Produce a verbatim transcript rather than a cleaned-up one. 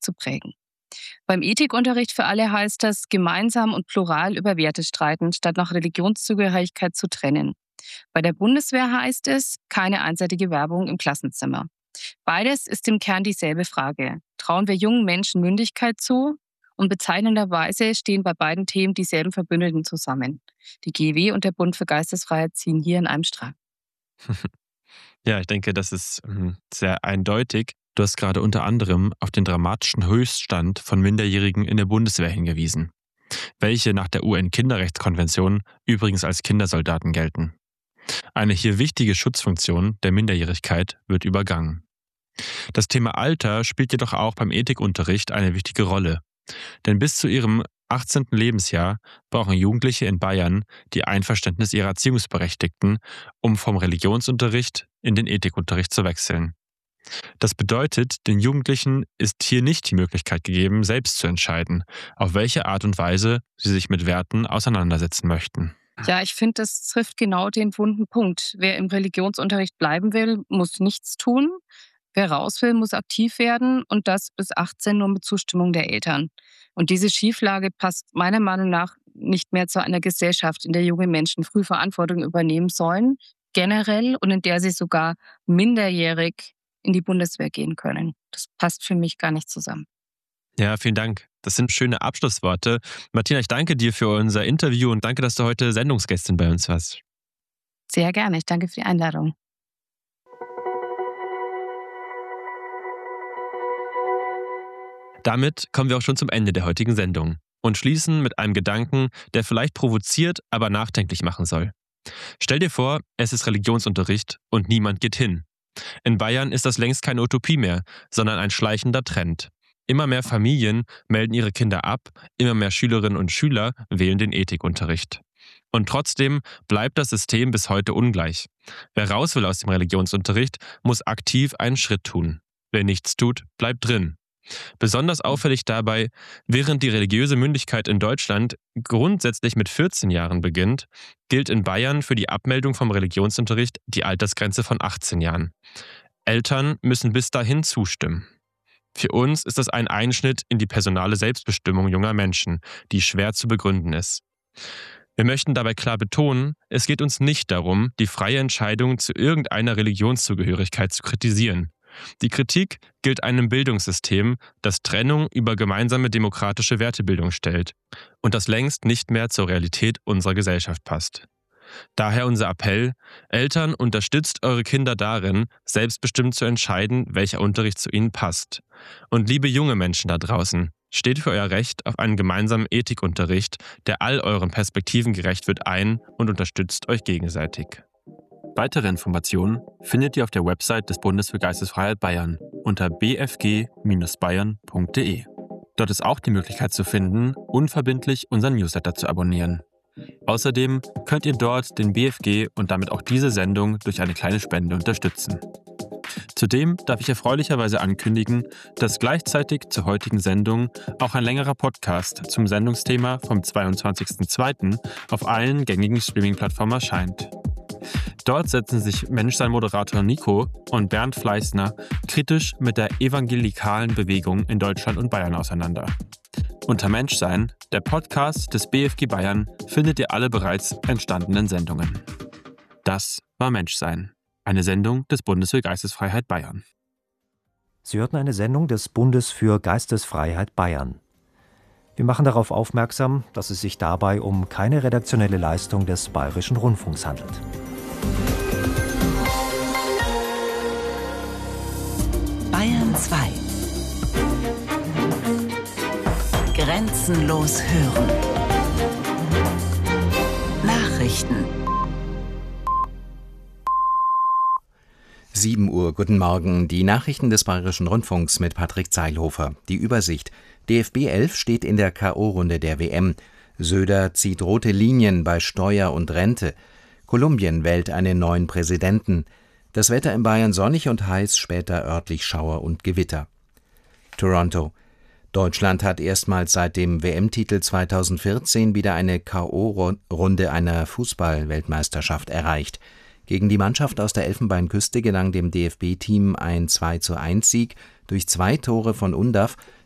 zu prägen. Beim Ethikunterricht für alle heißt das, gemeinsam und plural über Werte streiten, statt nach Religionszugehörigkeit zu trennen. Bei der Bundeswehr heißt es, keine einseitige Werbung im Klassenzimmer. Beides ist im Kern dieselbe Frage. Trauen wir jungen Menschen Mündigkeit zu? Und bezeichnenderweise stehen bei beiden Themen dieselben Verbündeten zusammen. Die G E W und der Bund für Geistesfreiheit ziehen hier in einem Strang. Ja, ich denke, das ist sehr eindeutig. Du hast gerade unter anderem auf den dramatischen Höchststand von Minderjährigen in der Bundeswehr hingewiesen, welche nach der U N-Kinderrechtskonvention übrigens als Kindersoldaten gelten. Eine hier wichtige Schutzfunktion der Minderjährigkeit wird übergangen. Das Thema Alter spielt jedoch auch beim Ethikunterricht eine wichtige Rolle. Denn bis zu ihrem achtzehnten Lebensjahr brauchen Jugendliche in Bayern die Einverständnis ihrer Erziehungsberechtigten, um vom Religionsunterricht in den Ethikunterricht zu wechseln. Das bedeutet, den Jugendlichen ist hier nicht die Möglichkeit gegeben, selbst zu entscheiden, auf welche Art und Weise sie sich mit Werten auseinandersetzen möchten. Ja, ich finde, das trifft genau den wunden Punkt. Wer im Religionsunterricht bleiben will, muss nichts tun. Wer raus will, muss aktiv werden und das bis achtzehn nur mit Zustimmung der Eltern. Und diese Schieflage passt meiner Meinung nach nicht mehr zu einer Gesellschaft, in der junge Menschen früh Verantwortung übernehmen sollen, generell, und in der sie sogar minderjährig in die Bundeswehr gehen können. Das passt für mich gar nicht zusammen. Ja, vielen Dank. Das sind schöne Abschlussworte. Martina, ich danke dir für unser Interview und danke, dass du heute Sendungsgästin bei uns warst. Sehr gerne. Ich danke für die Einladung. Damit kommen wir auch schon zum Ende der heutigen Sendung und schließen mit einem Gedanken, der vielleicht provoziert, aber nachdenklich machen soll. Stell dir vor, es ist Religionsunterricht und niemand geht hin. In Bayern ist das längst keine Utopie mehr, sondern ein schleichender Trend. Immer mehr Familien melden ihre Kinder ab, immer mehr Schülerinnen und Schüler wählen den Ethikunterricht. Und trotzdem bleibt das System bis heute ungleich. Wer raus will aus dem Religionsunterricht, muss aktiv einen Schritt tun. Wer nichts tut, bleibt drin. Besonders auffällig dabei, während die religiöse Mündigkeit in Deutschland grundsätzlich mit vierzehn Jahren beginnt, gilt in Bayern für die Abmeldung vom Religionsunterricht die Altersgrenze von achtzehn Jahren. Eltern müssen bis dahin zustimmen. Für uns ist das ein Einschnitt in die personale Selbstbestimmung junger Menschen, die schwer zu begründen ist. Wir möchten dabei klar betonen, es geht uns nicht darum, die freie Entscheidung zu irgendeiner Religionszugehörigkeit zu kritisieren. Die Kritik gilt einem Bildungssystem, das Trennung über gemeinsame demokratische Wertebildung stellt und das längst nicht mehr zur Realität unserer Gesellschaft passt. Daher unser Appell: Eltern, unterstützt eure Kinder darin, selbstbestimmt zu entscheiden, welcher Unterricht zu ihnen passt. Und liebe junge Menschen da draußen, steht für euer Recht auf einen gemeinsamen Ethikunterricht, der all euren Perspektiven gerecht wird, ein und unterstützt euch gegenseitig. Weitere Informationen findet ihr auf der Website des Bundes für Geistesfreiheit Bayern unter b f g Bindestrich bayern punkt d e. Dort ist auch die Möglichkeit zu finden, unverbindlich unseren Newsletter zu abonnieren. Außerdem könnt ihr dort den B F G und damit auch diese Sendung durch eine kleine Spende unterstützen. Zudem darf ich erfreulicherweise ankündigen, dass gleichzeitig zur heutigen Sendung auch ein längerer Podcast zum Sendungsthema vom zweiundzwanzigsten zweiten auf allen gängigen Streaming-Plattformen erscheint. Dort setzen sich Menschsein-Moderator Nico und Bernd Fleißner kritisch mit der evangelikalen Bewegung in Deutschland und Bayern auseinander. Unter Menschsein, der Podcast des B F G Bayern, findet ihr alle bereits entstandenen Sendungen. Das war Menschsein, eine Sendung des Bundes für Geistesfreiheit Bayern. Sie hörten eine Sendung des Bundes für Geistesfreiheit Bayern. Wir machen darauf aufmerksam, dass es sich dabei um keine redaktionelle Leistung des Bayerischen Rundfunks handelt. Bayern zwei. Grenzenlos hören. Nachrichten. sieben Uhr, guten Morgen. Die Nachrichten des Bayerischen Rundfunks mit Patrick Zeilhofer. Die Übersicht. D F B elf steht in der K O-Runde der W M. Söder zieht rote Linien bei Steuer und Rente. Kolumbien wählt einen neuen Präsidenten. Das Wetter in Bayern sonnig und heiß, später örtlich Schauer und Gewitter. Toronto. Deutschland hat erstmals seit dem W M-Titel zweitausendvierzehn wieder eine K O-Runde einer Fußball-Weltmeisterschaft erreicht. Gegen die Mannschaft aus der Elfenbeinküste gelang dem D F B-Team ein zwei zu eins Sieg durch zwei Tore von Undav,